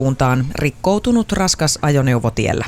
suuntaan rikkoutunut raskas ajoneuvo tiellä.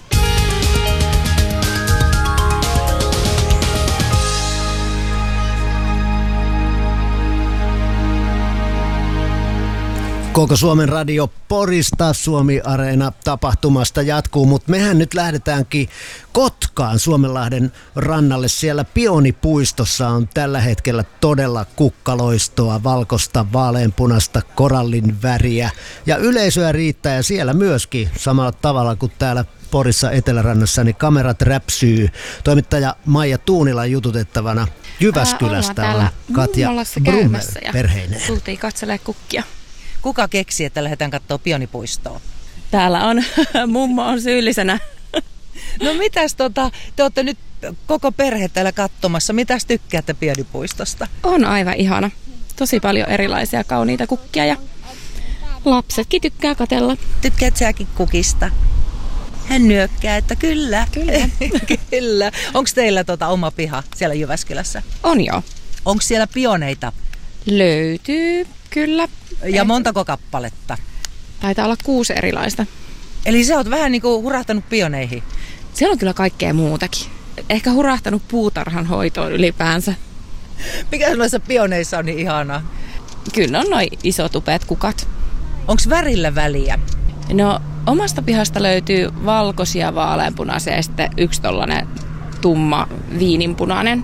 Koko Suomen radio Porista Suomi-areena tapahtumasta jatkuu, mutta mehän nyt lähdetäänkin Kotkaan Suomenlahden rannalle. Siellä Pionipuistossa on tällä hetkellä todella kukkaloistoa, valkoista, vaaleanpunasta, korallin väriä ja yleisöä riittää ja siellä myöskin samalla tavalla kuin täällä Porissa Etelärannassa, niin kamerat räpsyy. Toimittaja Maija Tuunilan jututettavana Jyväskylästä on Katja Brummer perheineen. Tultiin katselemaan kukkia. Kuka keksi, että lähdetään katsoa Pionipuistoa? Täällä on, mummo on syyllisenä. No mitäs te olette nyt koko perhe täällä katsomassa. Mitäs tykkäätte Pionipuistosta? On aivan ihana. Tosi paljon erilaisia kauniita kukkia ja lapsetkin tykkää katsella. Tykkäät säkin kukista? Hän nyökkää, että kyllä. Kyllä. Kyllä. Onko teillä oma piha siellä Jyväskylässä? On joo. Onko siellä pioneita? Löytyy, kyllä. Ja montako kappaletta? Taitaa olla 6 erilaista. Eli sä oot vähän niinku hurahtanut pioneihin? Siellä on kyllä kaikkea muutakin. Ehkä hurahtanut puutarhan hoitoon ylipäänsä. Mikä noissa pioneissa on niin ihanaa? Kyllä on noin isot upeat kukat. Onko värillä väliä? No omasta pihasta löytyy valkoisia, vaaleanpunaisia ja sitten yksi tollainen tumma viininpunainen.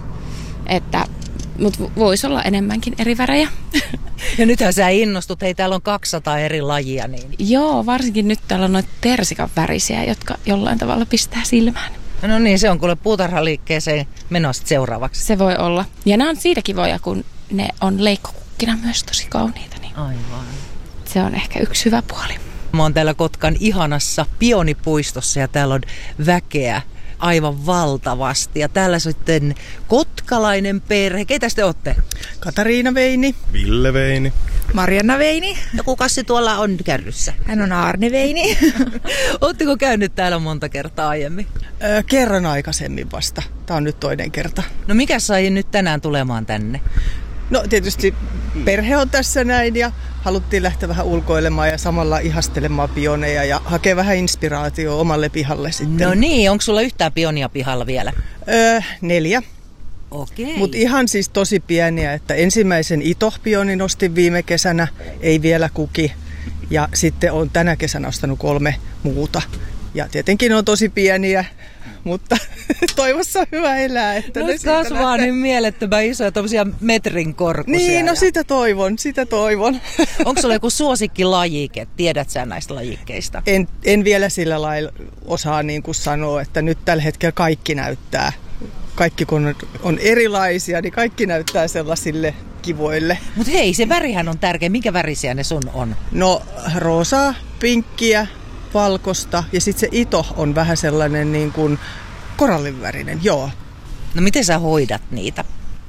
Mutta voisi olla enemmänkin eri värejä. Ja nythän sä innostut, hei täällä on 200 eri lajia. Niin. Joo, varsinkin nyt täällä on noita persikan värisiä, jotka jollain tavalla pistää silmään. No niin, se on kuule puutarhaliikkeeseen menossa seuraavaksi. Se voi olla. Ja nämä on siitä kivoja, kun ne on leikkokukkina myös tosi kauniita. Niin aivan. Se on ehkä yksi hyvä puoli. Mä oon täällä Kotkan ihanassa Pionipuistossa ja täällä on väkeä aivan valtavasti. Ja täällä sitten kotkalainen perhe. Keitä te ootte? Katariina Veini. Ville Veini. Marianna Veini. Ja kukas se tuolla on kärryssä? Hän on Arne Veini. Ootteko käynyt täällä monta kertaa aiemmin? Kerran aikaisemmin vasta. Tää on nyt toinen kerta. No mikä sai nyt tänään tulemaan tänne? No tietysti perhe on tässä näin ja haluttiin lähteä vähän ulkoilemaan ja samalla ihastelemaan pioneja ja hakea vähän inspiraatiota omalle pihalle sitten. No niin, onko sulla yhtään pionia pihalla vielä? 4. Okei. Mutta ihan siis tosi pieniä, että ensimmäisen itohpionin ostin viime kesänä, ei vielä kuki. Ja sitten on tänä kesänä ostanut 3 muuta. Ja tietenkin on tosi pieniä, mutta toivossa on hyvä elää. Että no, ne kasvaa niin mielettömän isoja, tommosia metrin korkuisia. Niin, no sitä toivon. Onko sulla joku suosikkilajike? Tiedät sä näistä lajikkeista? En vielä sillä lailla osaa niin kuin sanoa, että nyt tällä hetkellä kaikki näyttää. Kaikki kun on erilaisia, niin kaikki näyttää sellaisille kivoille. Mutta hei, se värihän on tärkeä. Minkä värisiä ne sun on? No roosaa, pinkkiä, valkosta ja sitten se ito on vähän sellainen niin kuin korallinvärinen, joo. No miten sä hoidat niitä?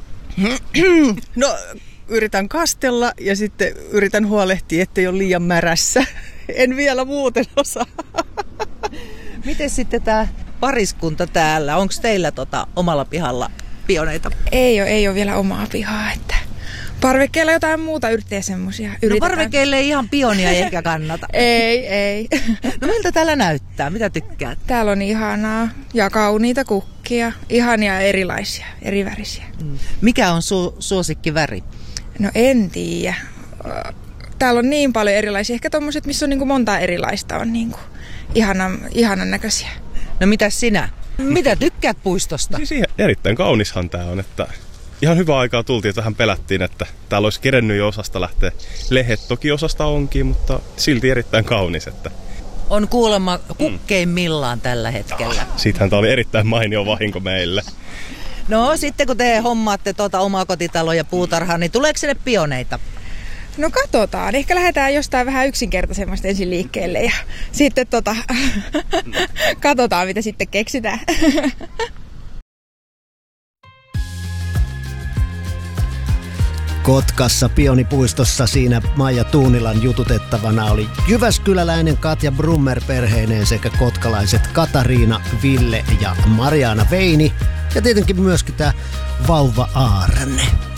No yritän kastella ja sitten yritän huolehtia, ettei ole liian märässä. En vielä muuten osaa. Miten sitten tämä pariskunta täällä? Onko teillä omalla pihalla pioneita? Ei ole vielä omaa pihaa, että parvekkeella jotain muuta yrittää semmosia. No parvekkeelle ei ihan pionia eikä kannata. Ei. No miltä täällä näyttää? Mitä tykkäät? Täällä on ihanaa ja kauniita kukkia. Ihania erilaisia, erivärisiä. Mikä on suosikkiväri? No en tiedä. Täällä on niin paljon erilaisia. Ehkä tommoset, missä on niinku monta erilaista, on niinku ihanan näköisiä. No mitäs sinä? Mitä tykkäät puistosta? Siis erittäin kaunishan tää on, että ihan hyvää aikaa tultiin, että vähän pelättiin, että täällä olisi kerennyt jo osasta lähteä. Lehet toki osasta onkin, mutta silti erittäin kaunis. Että on kuulemma kukkeimmillaan tällä hetkellä. Siitähän tää oli erittäin mainio vahinko meille. No sitten kun te hommaatte omaa kotitaloa ja puutarhaa, niin tuleeko sinne pioneita? No katsotaan. Ehkä lähdetään jostain vähän yksinkertaisemmasta ensin liikkeelle ja sitten katsotaan mitä sitten keksitään. Kotkassa Pionipuistossa siinä Maija Tuunilan jututettavana oli jyväskyläläinen Katja Brummer perheineen sekä kotkalaiset Katariina, Ville ja Mariana Veini ja tietenkin myöskin tämä vauva Aarne.